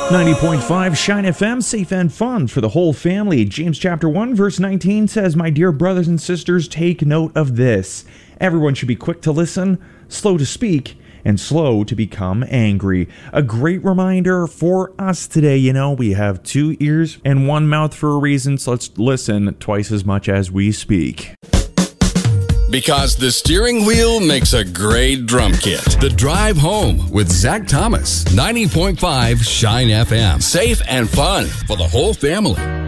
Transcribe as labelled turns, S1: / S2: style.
S1: 90.5 Shine FM, safe and fun for the whole family. James chapter 1, verse 19 says, "My dear brothers and sisters, take note of this. Everyone should be quick to listen, slow to speak, and slow to become angry." A great reminder for us today. You know, we have 2 ears and 1 mouth for a reason, so let's listen twice as much as we speak.
S2: Because the steering wheel makes a great drum kit. The Drive Home with Zach Thomas. 90.5 Shine FM. Safe and fun for the whole family.